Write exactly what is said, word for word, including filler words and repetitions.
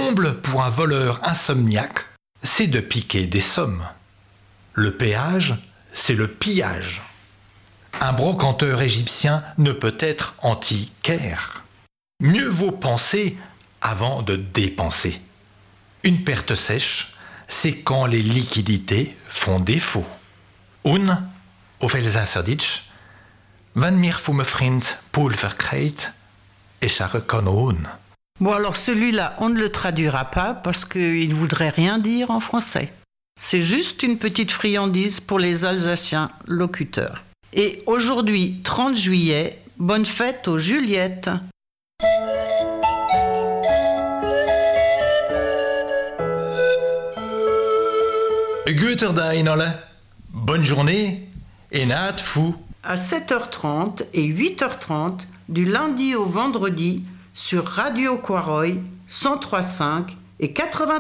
comble pour un voleur insomniaque, c'est de piquer des sommes. Le péage, c'est le pillage. Un brocanteur égyptien ne peut être antiquaire. Mieux vaut penser avant de dépenser. Une perte sèche, c'est quand les liquidités font défaut. Un, auf Elsässerdeutsch, wenn mir vom Freund Pulver kreit, ich kann un. Bon, alors celui-là, on ne le traduira pas parce qu'il ne voudrait rien dire en français. C'est juste une petite friandise pour les Alsaciens locuteurs. Et aujourd'hui, trente juillet, bonne fête aux Juliettes. Guter Dag alle. Bonne journée et naat fou. À sept heures trente et huit heures trente, du lundi au vendredi, sur Radio Quaroy, cent trois virgule cinq et quatre-vingts.